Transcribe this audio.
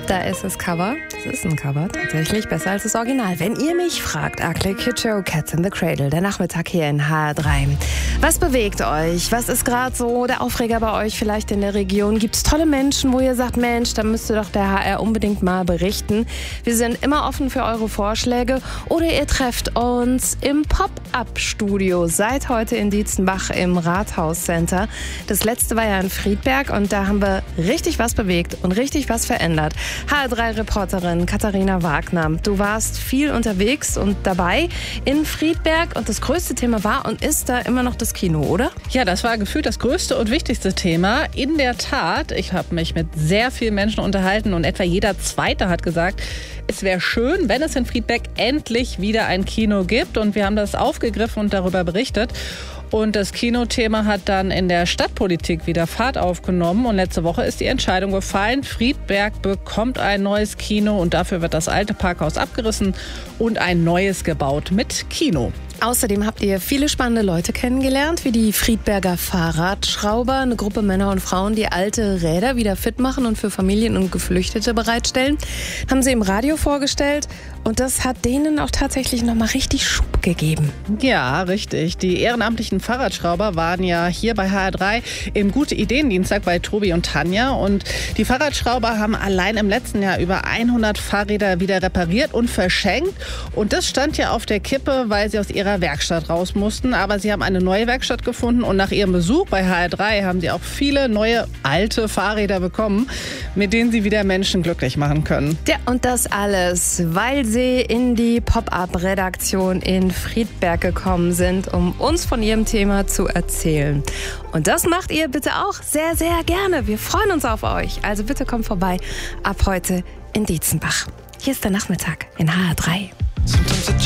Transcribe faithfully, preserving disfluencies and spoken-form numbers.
Da ist das Cover. Das ist ein Cover, tatsächlich besser als das Original. Wenn ihr mich fragt, Ugly Kid Joe, Cats in the Cradle, der Nachmittag hier in H R drei. Was bewegt euch? Was ist gerade so der Aufreger bei euch vielleicht in der Region? Gibt es tolle Menschen, wo ihr sagt, Mensch, da müsste doch der H R unbedingt mal berichten? Wir sind immer offen für eure Vorschläge. Oder ihr trefft uns im Pop-Up-Studio. Seid heute in Dietzenbach im Rathaus-Center. Das letzte war ja in Friedberg und da haben wir richtig was bewegt und richtig was verändert. H R drei Reporterin Katharina Wagner, du warst viel unterwegs und dabei in Friedberg und das größte Thema war und ist da immer noch das Kino, oder? Ja, das war gefühlt das größte und wichtigste Thema. In der Tat, ich habe mich mit sehr vielen Menschen unterhalten und etwa jeder Zweite hat gesagt, es wäre schön, wenn es in Friedberg endlich wieder ein Kino gibt, und wir haben das aufgegriffen und darüber berichtet. Und das Kinothema hat dann in der Stadtpolitik wieder Fahrt aufgenommen. Und letzte Woche ist die Entscheidung gefallen. Friedberg bekommt ein neues Kino und dafür wird das alte Parkhaus abgerissen und ein neues gebaut mit Kino. Außerdem habt ihr viele spannende Leute kennengelernt, wie die Friedberger Fahrradschrauber, eine Gruppe Männer und Frauen, die alte Räder wieder fit machen und für Familien und Geflüchtete bereitstellen. Haben sie im Radio vorgestellt und das hat denen auch tatsächlich nochmal richtig Schub gegeben. Ja, richtig. Die ehrenamtlichen Fahrradschrauber waren ja hier bei H R drei im Gute-Ideen-Dienstag bei Tobi und Tanja. Und die Fahrradschrauber haben allein im letzten Jahr über hundert Fahrräder wieder repariert und verschenkt. Und das stand ja auf der Kippe, weil sie aus ihrer Werkstatt raus mussten. Aber sie haben eine neue Werkstatt gefunden und nach ihrem Besuch bei H R drei haben sie auch viele neue alte Fahrräder bekommen, mit denen sie wieder Menschen glücklich machen können. Ja, und das alles, weil sie in die Pop-Up-Redaktion in Friedberg gekommen sind, um uns von ihrem Thema zu erzählen. Und das macht ihr bitte auch sehr, sehr gerne. Wir freuen uns auf euch. Also bitte kommt vorbei ab heute in Dietzenbach. Hier ist der Nachmittag in H R drei.